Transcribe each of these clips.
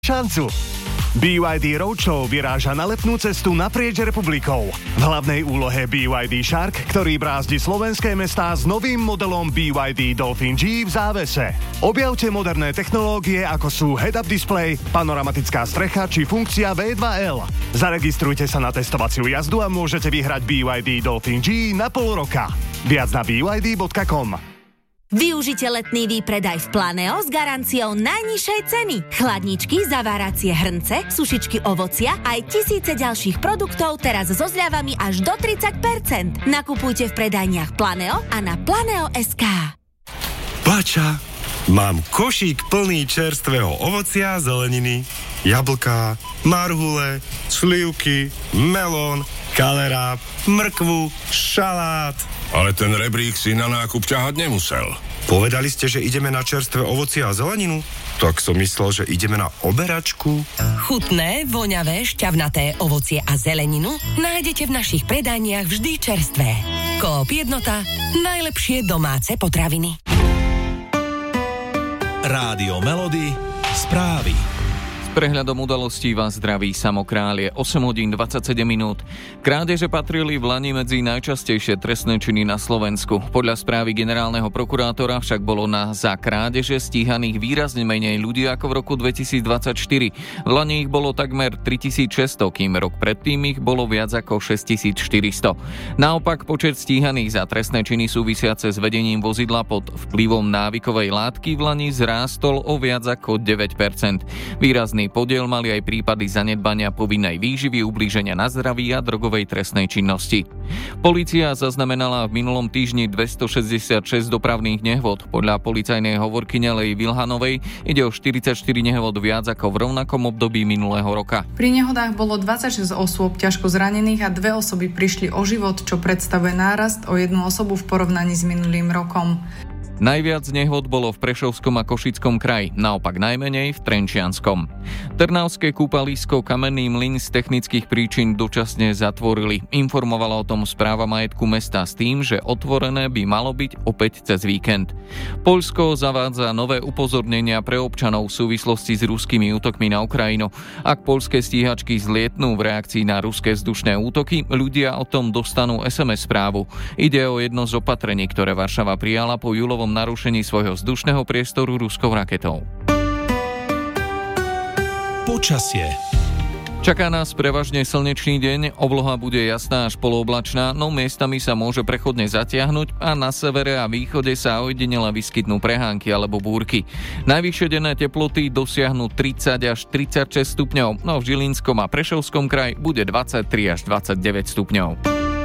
šancu. BYD Roadshow vyráža na letnú cestu naprieč republikou. V hlavnej úlohe BYD Shark, ktorý brázdi slovenské mestá s novým modelom BYD Dolphin G v závese. Objavte moderné technológie, ako sú head-up display, panoramatická strecha či funkcia V2L. Zaregistrujte sa na testovaciu jazdu a môžete vyhrať BYD Dolphin G na pol roka. Viac na byd.com. Využite letný výpredaj v Planeo s garanciou najnižšej ceny. Chladničky, zaváracie hrnce, sušičky ovocia aj tisíce ďalších produktov teraz so zľavami až do 30%. Nakupujte v predajniach Planeo a na planeo.sk. Bača, mám košík plný čerstvého ovocia, zeleniny, jablká, marhule, slivky, melón, kaleráb, mrkvu, šalát. Ale ten rebrík si na nákup ťahať nemusel. Povedali ste, že ideme na čerstvé ovocie a zeleninu? Tak som myslel, že ideme na oberačku. Chutné, voňavé, šťavnaté ovocie a zeleninu nájdete v našich predajniach vždy čerstvé. Coop Jednota, najlepšie domáce potraviny. Rádio Melody, správy. Prehľadom udalostí vás zdraví Samokrál, je 8 hodín 27 minút. Krádeže patrili v lani medzi najčastejšie trestné činy na Slovensku. Podľa správy generálneho prokurátora však bolo za krádeže stíhaných výrazne menej ľudí ako v roku 2024. V lani ich bolo takmer 3600, kým rok predtým ich bolo viac ako 6400. Naopak počet stíhaných za trestné činy súvisiace s vedením vozidla pod vplyvom návykovej látky v lani zrástol o viac ako 9%. Výrazný podiel mali aj prípady zanedbania povinnej výživy, ublíženia na zdraví a drogovej trestnej činnosti. Polícia zaznamenala v minulom týždni 266 dopravných nehôd. Podľa policajnej hovorkyne Lej Vilhanovej ide o 44 nehôd viac ako v rovnakom období minulého roka. Pri nehodách bolo 26 osôb ťažko zranených a 2 osoby prišli o život, čo predstavuje nárast o 1 osobu v porovnaní s minulým rokom. Najviac nehôd bolo v Prešovskom a Košickom kraji, naopak najmenej v Trenčianskom. Trnavské kúpalisko Kamenný mlyn z technických príčin dočasne zatvorili. Informovala o tom správa majetku mesta s tým, že otvorené by malo byť opäť cez víkend. Poľsko zavádza nové upozornenia pre občanov v súvislosti s ruskými útokmi na Ukrajinu. Ak poľské stíhačky zlietnú v reakcii na ruské vzdušné útoky, ľudia o tom dostanú SMS správu. Ide o jedno z opatrení, ktoré Varšava prijala po júlovom narušení svojho vzdušného priestoru ruskou raketou. Počasie. Čaká nás prevažne slnečný deň, obloha bude jasná až polooblačná, no miestami sa môže prechodne zatiahnuť a na severe a východe sa ojedinele vyskytnú prehánky alebo búrky. Najvyššie denné teploty dosiahnu 30 až 36 stupňov, no v Žilinskom a Prešovskom kraji bude 23 až 29 stupňov.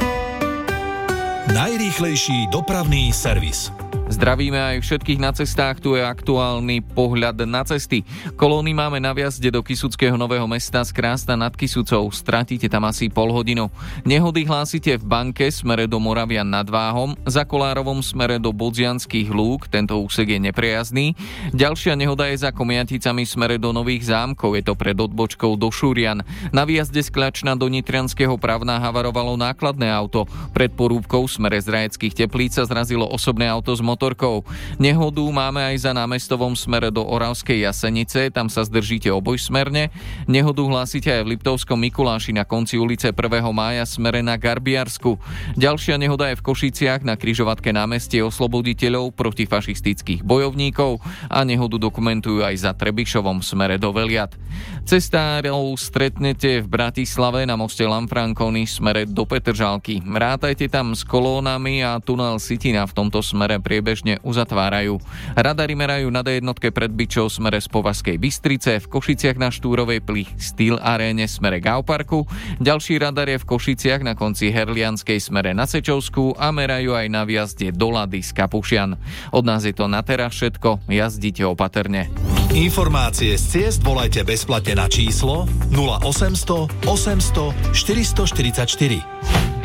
Najrýchlejší dopravný servis. Zdravíme aj všetkých na cestách, tu je aktuálny pohľad na cesty. Kolóny máme na vjazde do Kysuckého Nového Mesta z Krásna nad Kysucou, stratíte tam asi pol hodinu. Nehody hlásite v Banke smere do Moravian nad Váhom, za Kolárovom smere do Bodzianských Lúk, tento úsek je neprejazný. Ďalšia nehoda je za Komiaticami smere do Nových Zámkov, je to pred odbočkou do Šurian. Na výjazde z Kľačna do Nitrianskeho Pravna havarovalo nákladné auto. Pred Porúbkou smere z Rajeckých Teplíc sa zrazilo osobné auto s motorkou. Nehodu máme aj za námestovom smere do Oravskej Jasenice, tam sa zdržíte obojsmerne. Nehodu hlásite aj v Liptovskom Mikuláši na konci ulice 1. mája smere na Garbiarsku. Ďalšia nehoda je v Košiciach na križovatke námestie Osloboditeľov protifašistických bojovníkov a nehodu dokumentujú aj za Trebišovom smere do Veliat. Cestárov stretnete v Bratislave na moste Lanfranconi smere do Petržalky. Rátajte tam s kolónami a tunel Sitina v tomto smere priebežne uzatvárajú. Radary merajú na D1 pred Byčou smere z Považskej Bystrice, v Košiciach na Štúrovej pri Steel Aréne smere Gauparku. Ďalší radar je v Košiciach na konci Herlianskej smere na Sečovskú a merajú aj na vjazde do Lady z Kapušian. Od nás je to na teraz všetko, jazdite opatrne. Informácie z ciest volajte bezplatne na číslo 0800 800 444.